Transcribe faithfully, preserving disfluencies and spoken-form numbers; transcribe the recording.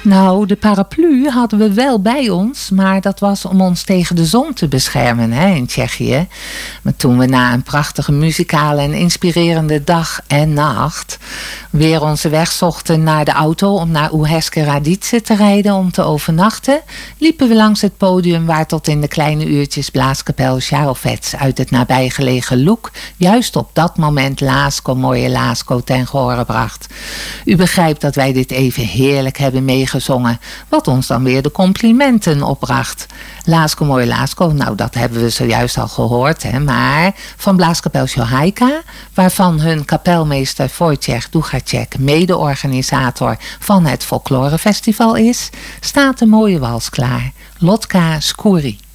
Nou, de paraplu hadden we wel bij ons, maar dat was om ons tegen de zon te beschermen hè, in Tsjechië. Maar toen we na een prachtige muzikale en inspirerende dag en nacht weer onze weg zochten naar de auto om naar Uherské Radice te rijden om te overnachten, liepen we langs het podium waar tot in de kleine uurtjes blaaskapel Žarovec uit het nabijgelegen Luk juist op dat moment Lásko, moje Lásko ten gehore bracht. U begrijpt dat wij dit even heerlijk hebben meegezongen, wat ons dan weer de complimenten opbracht. Lásko, moje Lásko, nou dat hebben we zojuist al gehoord, hè, maar van blaaskapel Šohajka, waarvan hun kapelmeester Wojciech Duchacek mede-organisator van het folklorefestival is, staat een mooie wals klaar. Lotka Skuri.